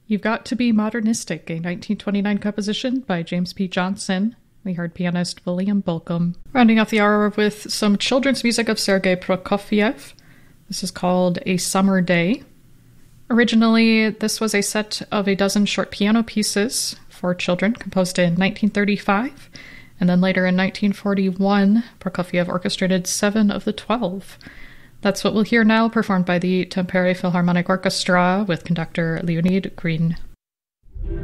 You've Got to Be Modernistic, a 1929 composition by James P. Johnson. We heard pianist William Bolcom. Rounding off the hour with some children's music of Sergei Prokofiev. This is called A Summer Day. Originally, this was a set of a dozen short piano pieces for children composed in 1935, and then later in 1941, Prokofiev orchestrated 7 of the 12. That's what we'll hear now, performed by the Tampere Philharmonic Orchestra with conductor Leonid Green.